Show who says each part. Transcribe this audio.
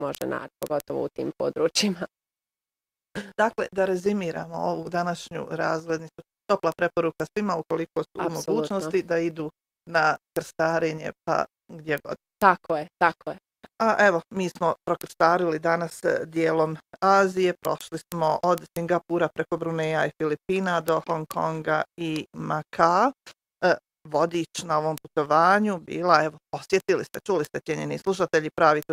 Speaker 1: može naći, pogotovo u tim područjima.
Speaker 2: Dakle, da rezimiramo ovu današnju razglednicu, topla preporuka svima ukoliko su u mogućnosti da idu na krstarenje pa gdje god.
Speaker 1: Tako je, tako je.
Speaker 2: A evo, mi smo prokrstarili danas dijelom Azije, prošli smo od Singapura preko Bruneja i Filipina do Hong Konga i Makaa. Vodič na ovom putovanju bila, evo, posjetili ste, čuli ste cijenjeni slušatelji, pravi